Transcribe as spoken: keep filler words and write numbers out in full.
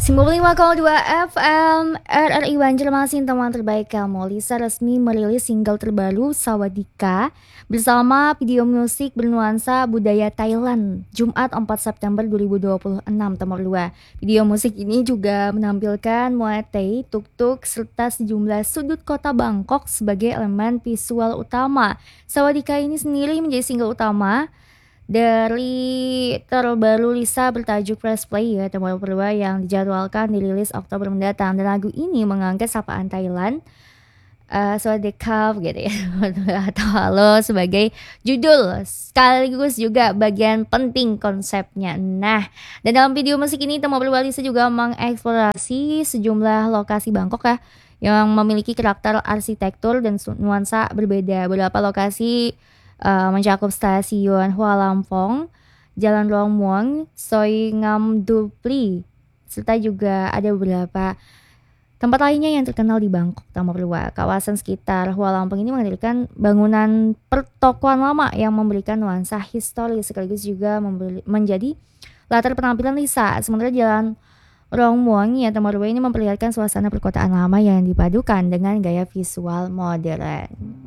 sembilan puluh lima koma dua F M R R I Banjarmasin, teman terbaik kamu. Lisa resmi merilis single terbaru Sawadika bersama video musik bernuansa budaya Thailand Jumat empat September dua ribu dua puluh enam Temur dua. Video musik ini juga menampilkan Muay Thai, tuk-tuk, serta sejumlah sudut kota Bangkok sebagai elemen visual utama. Sawadika ini sendiri menjadi single utama dari terbaru Lisa bertajuk Press Play ya Temur dua yang dijadwalkan dirilis Oktober mendatang. Dan lagu ini mengangkat sapaan Thailand uh, Sawadika gitu ya atau halo sebagai judul sekaligus juga bagian penting konsepnya. Nah, dan dalam video musik ini Temur dua Lisa juga mengeksplorasi sejumlah lokasi Bangkok ya yang memiliki karakter arsitektur dan nuansa berbeda. Beberapa lokasi Uh, mencakup stasiun Hua Lamphong, Jalan Long Muang, Soi Ngam Dupli, serta juga ada beberapa tempat lainnya yang terkenal di Bangkok Temur dua. Kawasan sekitar Hua Lamphong ini menghadirkan bangunan pertokoan lama yang memberikan nuansa historis sekaligus juga memberi, menjadi latar penampilan Lisa. Sementara Jalan Long Muang ya Temur dua ini memperlihatkan suasana perkotaan lama yang dipadukan dengan gaya visual modern.